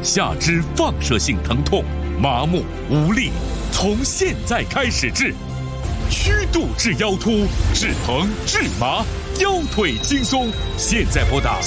下肢放射性疼痛、麻木无力，从现在开始治。曲度治腰突，治疼治麻，腰腿轻松。现在拨打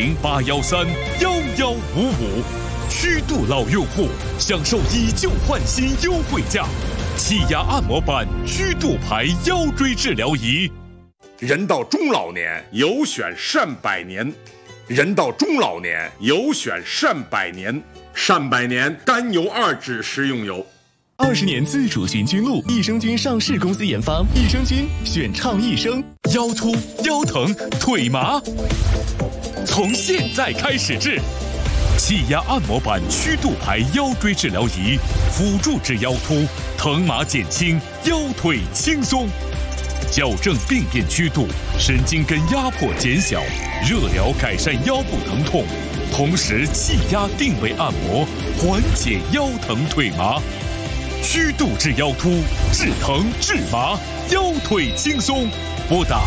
400-813-1155，曲度老用户享受以旧换新优惠价，气压按摩板曲度牌腰椎治疗仪。 人到中老年，有选善百年。人到中老年，有选善百年。善百年甘油2酯食用油。 20年自主循菌露，益生菌上市公司研发，益生菌选畅益生。 腰突、腰疼、腿麻，从现在开始治。气压按摩板曲度牌腰椎治疗仪，辅助治腰突，疼麻减轻，腰腿轻松。矫正病变曲度，神经根压迫减小，热疗改善腰部疼痛，同时气压定位按摩，缓解腰疼腿麻。曲度治腰突，治疼治麻，腰腿轻松。拨打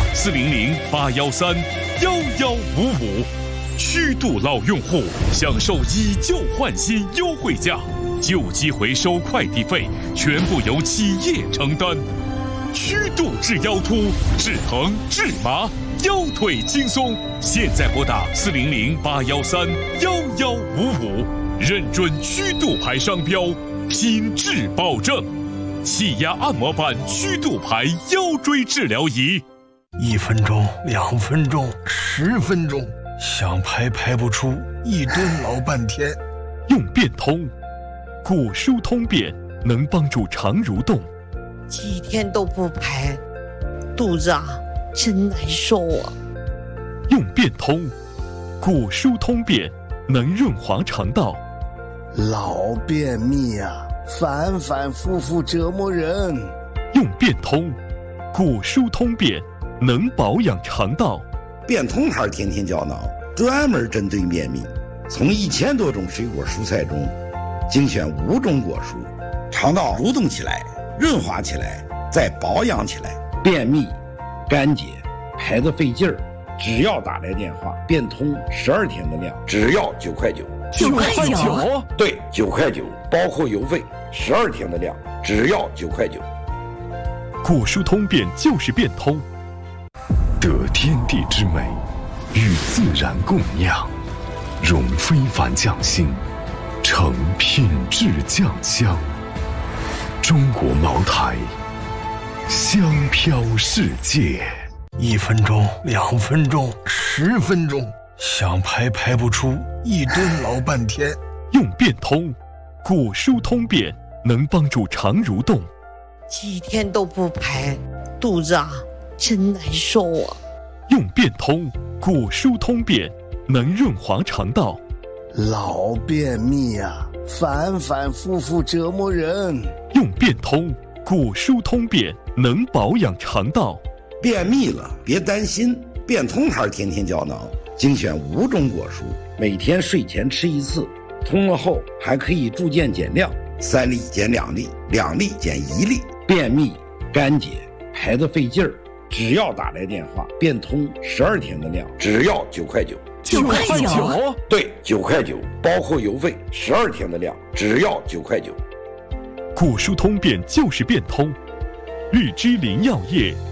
400-813-1155，曲度老用户享受以旧换新优惠价，旧机回收快递费全部由企业承担。曲度治腰突，治疼治麻，腰腿轻松。现在拨打400-813-1155，认准曲度牌商标，品质保证。气压按摩板曲度牌腰椎治疗仪 ，1分钟、2分钟、10分钟，想排不出，一蹲老半天。 用变通，骨疏通便能帮助肠蠕动。 几天都不排，肚子真难受啊。 用变通，骨疏通便能润滑肠道。 老便秘反复复折磨人。 用变通，骨疏通便能保养肠道。 变通牌天天胶囊专门针对便秘，从1000多种水果蔬菜中精选5种果蔬，肠道蠕动起来，润滑起来，再保养起来。便秘、干结、排得费劲儿，只要打来电话，变通12天的量，只要9块9。 9块9？ 对，9块9，包括邮费，12天的量，只要9块9。 骨疏通便就是变通， 得天地之美，与自然共酿，融非凡匠心，成品质酱香。中国茅台，香飘世界。 1分钟、2分钟、10分钟，想排不出，一蹲老半天。 用变通，骨疏通便能帮助肠蠕动。 几天都不排，肚子真难受啊。 用变通，骨疏通便能润滑肠道。 老便秘反复复折磨人。 用变通，骨疏通便能保养肠道。 便秘了别担心，变通牌天天胶囊精选5种果蔬，每天睡前吃1次，通了后还可以逐渐减量，3粒减2粒，2粒减1粒。便秘、干结、排得费劲儿，只要打来电话，变通12天的量，只要9块9。 9块9？ 对，9块9，包括邮费，12天的量，只要9块9。 骨疏通便就是变通，绿芝林药业